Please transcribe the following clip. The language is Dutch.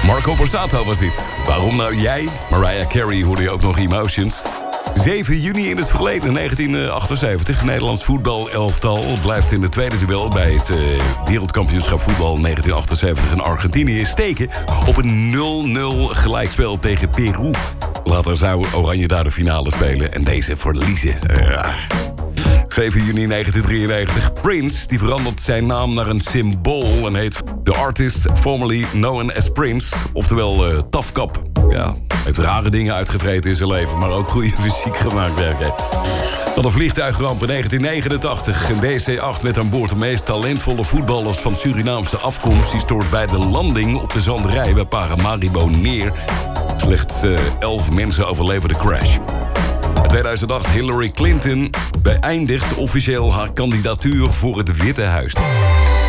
Marco Borsato was dit. Waarom nou jij? Mariah Carey hoorde je ook nog Emotions. 7 juni in het verleden, 1978. Nederlands voetbalelftal blijft in de tweede duel bij het wereldkampioenschap voetbal 1978 in Argentinië steken op een 0-0 gelijkspel tegen Peru. Later zou Oranje daar de finale spelen en deze verliezen. 7 juni 1993. Prince die verandert zijn naam naar een symbool en heet The Artist Formerly Known as Prince. Oftewel Tafkap. Ja, heeft rare dingen uitgevreten in zijn leven, maar ook goede muziek gemaakt. Dan een vliegtuigramp in 1989. Een DC-8 met aan boord de meest talentvolle voetballers van Surinaamse afkomst. Die stort bij de landing op de zanderij bij Paramaribo neer. Slechts 11 mensen overleven de crash. In 2008 Hillary Clinton beëindigt officieel haar kandidatuur voor het Witte Huis.